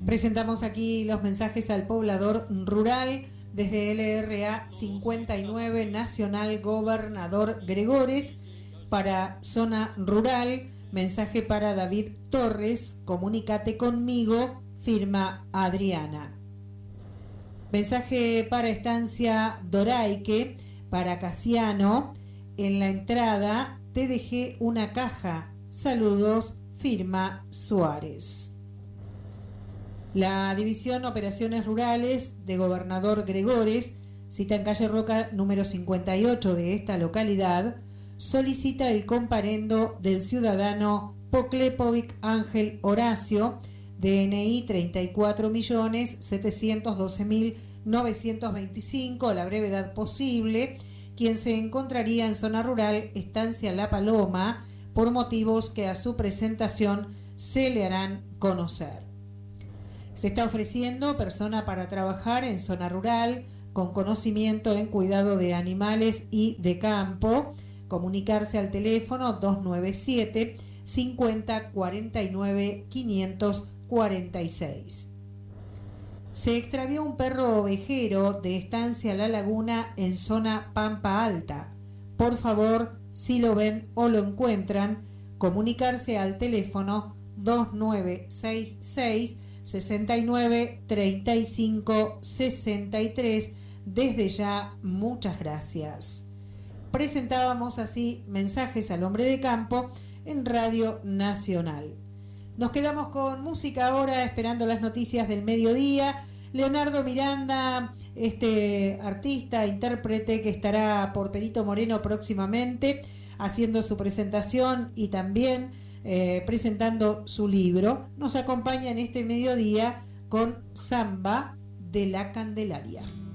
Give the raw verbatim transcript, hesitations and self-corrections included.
Presentamos aquí los mensajes al poblador rural desde L R A cincuenta y nueve Nacional Gobernador Gregores para zona rural. Mensaje para David Torres, comunícate conmigo, firma Adriana. Mensaje para Estancia Doraique, para Casiano, en la entrada te dejé una caja, saludos, firma Suárez. La División Operaciones Rurales de Gobernador Gregores, cita en calle Roca número cincuenta y ocho de esta localidad, solicita el comparendo del ciudadano Poklepovic Ángel Horacio, D N I treinta y cuatro millones setecientos doce mil novecientos veinticinco, a la brevedad posible, quien se encontraría en zona rural Estancia La Paloma, por motivos que a su presentación se le harán conocer. Se está ofreciendo persona para trabajar en zona rural, con conocimiento en cuidado de animales y de campo. Comunicarse al teléfono dos nueve siete, cincuenta, cuarenta y nueve, quinientos cuarenta y seis. Se extravió un perro ovejero de Estancia La Laguna en zona Pampa Alta. Por favor, si lo ven o lo encuentran, comunicarse al teléfono dos nueve seis seis, sesenta y nueve, treinta y cinco, sesenta y tres. Desde ya, muchas gracias. Presentábamos así mensajes al hombre de campo en Radio Nacional. Nos quedamos con música ahora, esperando las noticias del mediodía. Leonardo Miranda, este artista, intérprete que estará por Perito Moreno próximamente, haciendo su presentación y también eh, presentando su libro, nos acompaña en este mediodía con Samba de la Candelaria.